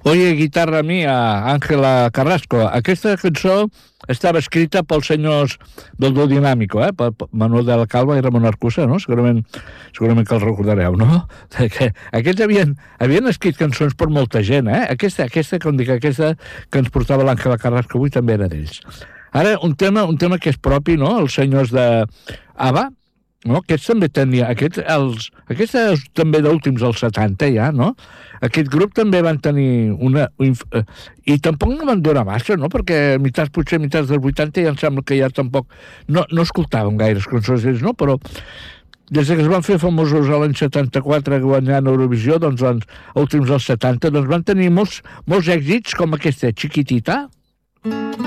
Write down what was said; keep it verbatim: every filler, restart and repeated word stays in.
Oye, guitarra mia, Ángela Carrasco. Aquesta cançó estava escrita pels senyors del Duo Dinàmico, eh? Per Manuel de la Calva i Ramon Arcusa, no? Segurament, segurament que els recordareu, no? Que aquests havien, havien escrit cançons per molta gent, eh? Aquesta, aquesta, com dic, aquesta que ens portava l'Àngela Carrasco avui també era d'ells. Ara, un tema, un tema que és propi, no? Els senyors de ABBA, no? Aquests també tenia, aquests, els, aquests també d'últims als setanta ja, no? Aquest grup també van tenir una... Uh, I tampoc no van durar massa, no? Perquè a mitats, potser a mitats dels vuitanta ja em sembla que ja tampoc... No, no escoltàvem gaires cançons d'ells, no? Però des que es van fer famosos a l'any setanta-quatre guanyant Eurovisió, doncs, doncs últims dels setanta, doncs van tenir molts, molts èxits com aquesta, Chiquitita.